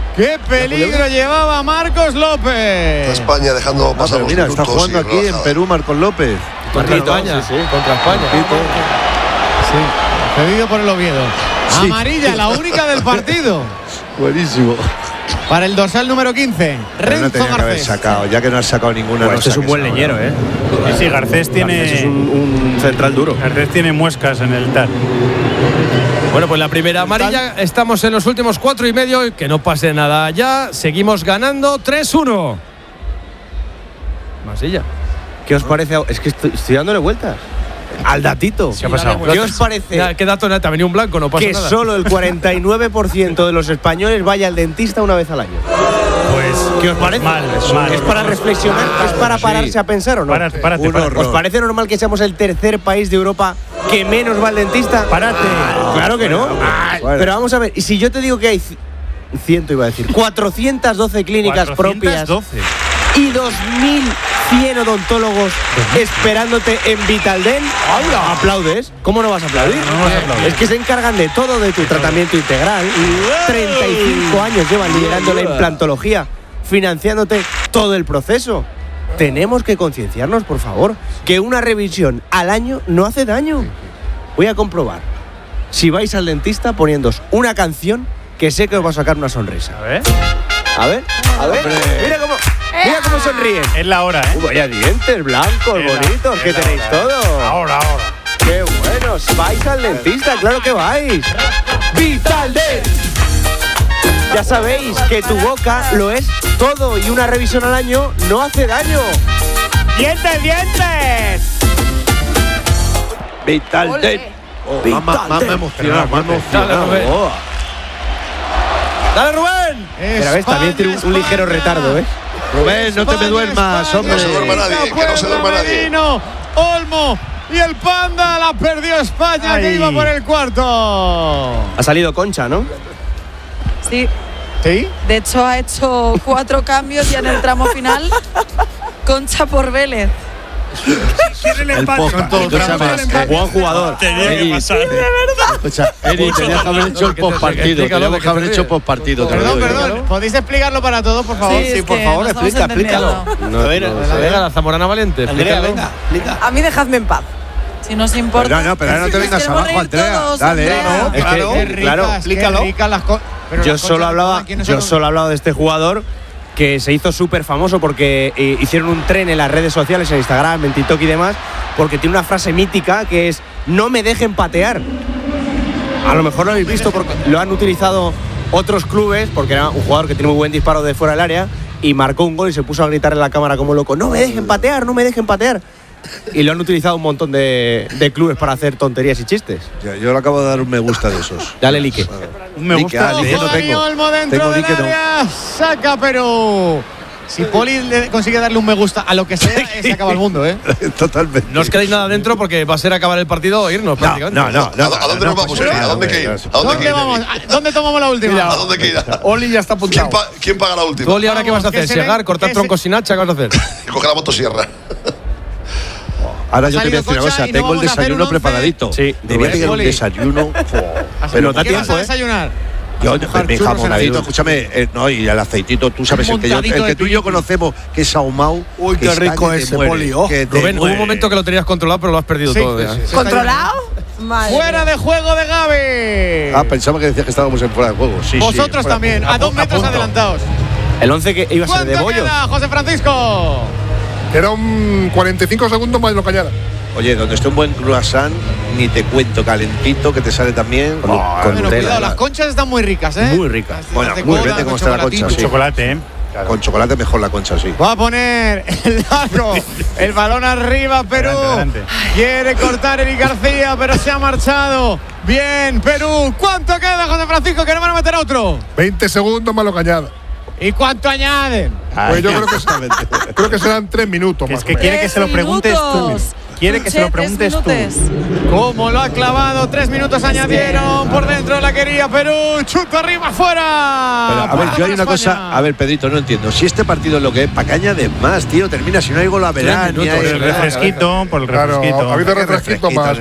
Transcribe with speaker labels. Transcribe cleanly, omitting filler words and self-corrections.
Speaker 1: ¡Qué peligro llevaba Marcos López!
Speaker 2: España dejando pasar los
Speaker 3: mira,
Speaker 2: minutos.
Speaker 3: está jugando aquí en Perú Marcos López.
Speaker 4: Contra España. Sí, contra España.
Speaker 1: Sí, cedido por el Oviedo.
Speaker 3: Sí.
Speaker 1: Amarilla, la única del partido.
Speaker 3: Buenísimo.
Speaker 1: Para el dorsal número 15,
Speaker 3: Pero no
Speaker 1: Renzo
Speaker 3: tenía que haber
Speaker 1: Garcés.
Speaker 3: sacado, ya que no has sacado ninguna.
Speaker 4: Pues
Speaker 3: no
Speaker 4: este es un
Speaker 3: saques
Speaker 4: buen
Speaker 3: ahora.
Speaker 4: leñero, ¿eh?
Speaker 5: Sí, Garcés tiene.
Speaker 4: Garcés es un central duro.
Speaker 5: Garcés tiene muescas en el tal.
Speaker 6: Bueno, pues la primera amarilla. Estamos en los últimos 4,5. Que no pase nada ya. Seguimos ganando 3-1. Masilla.
Speaker 4: ¿Qué os parece? Es que estoy dándole vueltas al datito.
Speaker 6: ¿Qué ha pasado?
Speaker 4: ¿Qué os parece?
Speaker 6: ¿Qué dato? Te ha venido un blanco, no pasa
Speaker 4: Que
Speaker 6: nada.
Speaker 4: solo el 49% de los españoles vaya al dentista una vez al año.
Speaker 5: Pues.
Speaker 4: ¿Qué os parece?
Speaker 5: Mal.
Speaker 4: ¿Es para reflexionar? ¿Es para pararse a pensar o no?
Speaker 5: Párate.
Speaker 4: ¿Os parece normal que seamos el tercer país de Europa que menos va al dentista?
Speaker 5: Párate.
Speaker 4: Claro que no.
Speaker 3: Bueno.
Speaker 4: Pero vamos a ver, y si yo te digo que hay 412 clínicas propias
Speaker 5: 412.
Speaker 4: y 2.100 odontólogos esperándote en Vitaldent, ¿aplaudes? ¿Cómo no vas a aplaudir?
Speaker 5: No vas a aplaudir.
Speaker 4: Es que se encargan de todo, de tu tratamiento integral. 35 años llevan liderando la implantología, financiándote todo el proceso. Tenemos que concienciarnos, por favor, que una revisión al año no hace daño. Voy a comprobar si vais al dentista poniéndoos una canción que sé que os va a sacar una sonrisa.
Speaker 5: A ver.
Speaker 4: A ver. Mira cómo sonríen.
Speaker 5: Es la hora, ¿eh?
Speaker 4: Vaya dientes blancos, bonitos, que tenéis todos.
Speaker 5: Ahora.
Speaker 4: ¡Qué buenos! ¡Vais al dentista! ¡Claro que vais! ¡Vitaldent! Ya sabéis que tu boca lo es todo y una revisión al año no hace daño.
Speaker 5: ¡Dientes!
Speaker 3: Vitaldent. Más me emocionado, más me emocionado.
Speaker 6: Dale, Rubén.
Speaker 3: Oh.
Speaker 6: ¡Dale, Rubén!
Speaker 4: Pero ves, también tiene un ligero retardo, ¿eh?
Speaker 3: Rubén, no te me duermas, hombre.
Speaker 2: No se duerma nadie, que no se duerma nadie.
Speaker 1: Merino, Olmo y el Panda la perdió España, que
Speaker 5: Ay.
Speaker 1: iba por el cuarto.
Speaker 4: Ha salido Concha, ¿no?
Speaker 7: Sí,
Speaker 1: ¿Sí?
Speaker 7: de hecho ha hecho 4 cambios ya en el tramo final. Concha por Vélez.
Speaker 3: El podcast.
Speaker 4: Buen jugador.
Speaker 5: Tenía que pasar.
Speaker 3: Escucha, Eri, tenías que haber hecho el postpartido. Teníamos que haber hecho postpartido.
Speaker 1: Perdón. ¿Podéis explicarlo para todos, por favor?
Speaker 7: Sí, es
Speaker 1: por
Speaker 7: que
Speaker 1: favor,
Speaker 7: nos estamos
Speaker 1: explícalo.
Speaker 6: Venga, la Zamorana Valiente. explícalo.
Speaker 7: A mí dejadme en paz. Si nos importa.
Speaker 3: Pero no te vengas
Speaker 7: Queremos
Speaker 3: abajo,
Speaker 7: reír
Speaker 3: Andrea.
Speaker 7: todos,
Speaker 3: Dale.
Speaker 7: Andrea.
Speaker 4: Es que,
Speaker 1: Claro, qué ricas,
Speaker 4: claro,
Speaker 1: qué
Speaker 4: explícalo.
Speaker 1: ricas las pero
Speaker 4: Yo
Speaker 1: las
Speaker 4: solo
Speaker 1: conchas
Speaker 4: hablaba,
Speaker 1: ¿quiénes
Speaker 4: yo
Speaker 1: son?
Speaker 4: solo hablaba de este jugador que se hizo súper famoso porque hicieron un tren en las redes sociales, en Instagram, en TikTok y demás, porque tiene una frase mítica que es "no me dejen patear". A lo mejor lo habéis visto porque lo han utilizado otros clubes, porque era un jugador que tiene muy buen disparo de fuera del área y marcó un gol y se puso a gritar en la cámara como loco: "no me dejen patear, no me dejen patear". Y lo han utilizado un montón de clubes para hacer tonterías y chistes.
Speaker 3: Yo le acabo de dar un me gusta de esos.
Speaker 4: Dale, like.
Speaker 5: Un me gusta.
Speaker 3: Like, no
Speaker 1: Dani
Speaker 3: tengo.
Speaker 1: Olmo dentro
Speaker 3: Tengo
Speaker 1: del
Speaker 3: like, no.
Speaker 1: área. Saca Perú. Si Poli consigue darle un me gusta a lo que sea, se acaba el mundo, ¿eh?
Speaker 3: Totalmente.
Speaker 6: No os quedéis nada dentro porque va a ser acabar el partido o irnos prácticamente.
Speaker 3: No.
Speaker 2: ¿A dónde nos vamos, Eri? ¿A dónde que ir? ¿A dónde que
Speaker 1: ¿Dónde
Speaker 2: ir?
Speaker 1: vamos? ¿Dónde tomamos la última?
Speaker 2: ¿A dónde que ir?
Speaker 6: Oli ya está apuntado.
Speaker 2: ¿Quién paga la última?
Speaker 6: Oli, ¿ahora qué vas a
Speaker 1: Vamos,
Speaker 6: hacer?
Speaker 1: que se
Speaker 6: ¿Llegar,
Speaker 1: ven-
Speaker 6: cortar
Speaker 1: que
Speaker 6: troncos sin hacha? ¿Qué vas a hacer?
Speaker 2: Coge la motosierra.
Speaker 3: Ahora yo te voy a
Speaker 1: salido
Speaker 3: decir una
Speaker 1: Concha
Speaker 3: cosa.
Speaker 1: y no
Speaker 3: Tengo el
Speaker 1: vamos a hacer
Speaker 3: desayuno
Speaker 1: un once.
Speaker 3: preparadito.
Speaker 4: Sí,
Speaker 3: Debía
Speaker 4: Rubén.
Speaker 3: tener un
Speaker 1: Oli.
Speaker 3: desayuno.
Speaker 4: Pero da
Speaker 1: ¿Qué vas
Speaker 4: tiempo,
Speaker 1: a
Speaker 4: ¿eh?
Speaker 1: desayunar?
Speaker 3: Yo,
Speaker 1: Mojar
Speaker 3: mi
Speaker 1: churros
Speaker 3: jamoncito,
Speaker 1: en la
Speaker 3: escúchame, no, y el aceitito, tú sabes, el
Speaker 1: montadito
Speaker 3: que
Speaker 1: de
Speaker 3: tú y yo conocemos, que es ahumado.
Speaker 8: Uy,
Speaker 3: que
Speaker 8: qué
Speaker 3: está
Speaker 8: rico
Speaker 3: que te
Speaker 8: ese,
Speaker 3: muere,
Speaker 8: Poli, oh.
Speaker 3: que te
Speaker 6: Rubén, hubo un
Speaker 3: muere.
Speaker 6: momento que lo tenías controlado, pero lo has perdido todo. ya.
Speaker 7: ¿Controlado? Madre
Speaker 1: Fuera
Speaker 7: mía.
Speaker 1: de juego de Gaby.
Speaker 3: Ah, pensaba que decías que estábamos en fuera de juego. Sí,
Speaker 1: Vosotros
Speaker 3: sí,
Speaker 1: también, a 2 metros adelantados.
Speaker 4: El 11 que iba a ser de
Speaker 1: ¿Cuánto
Speaker 4: bollos.
Speaker 1: queda, José Francisco?
Speaker 8: Era un 45 segundos más de lo que añada.
Speaker 3: Oye, donde esté un buen croissant, ni te cuento, calentito, que te sale también.
Speaker 4: Con
Speaker 1: Bueno,
Speaker 4: Nutella.
Speaker 1: cuidado, las conchas están muy ricas, ¿eh?
Speaker 4: Muy ricas.
Speaker 1: Las
Speaker 3: Bueno,
Speaker 1: de
Speaker 3: muy
Speaker 1: cola,
Speaker 3: depende cómo
Speaker 1: con
Speaker 3: está la concha,
Speaker 1: chocolatito.
Speaker 3: sí.
Speaker 5: Chocolate, ¿eh?
Speaker 3: Con chocolate mejor la concha, sí.
Speaker 1: Va a poner el largo, el balón arriba, Perú.
Speaker 5: Adelante.
Speaker 1: Quiere cortar Eric García, pero se ha marchado. Bien, Perú. ¿Cuánto queda, José Francisco? Que no van a meter otro.
Speaker 8: 20 segundos más lo que añada.
Speaker 1: ¿Y cuánto añaden?
Speaker 8: Pues yo creo que serán 3 minutos
Speaker 5: Que
Speaker 8: más.
Speaker 5: es que quiere que se lo preguntes tú.
Speaker 7: minutos.
Speaker 5: Quiere que se lo
Speaker 7: Che, 3
Speaker 5: preguntes tú.
Speaker 7: minutos.
Speaker 1: ¿Cómo lo ha clavado? 3 minutos añadieron. Por dentro la quería Perú. Chuta arriba, afuera.
Speaker 3: Pero, a ver,
Speaker 1: Punto
Speaker 3: yo hay
Speaker 1: para
Speaker 3: una
Speaker 1: España.
Speaker 3: cosa. A ver, Pedrito, no entiendo. Si este partido es lo que es, ¿para qué añades más, tío? Termina, si no hay gol a verán.
Speaker 6: minutos,
Speaker 5: Por el refresquito, por el
Speaker 8: Claro,
Speaker 5: refresquito.
Speaker 8: ha habido
Speaker 3: Qué
Speaker 8: refresquito más.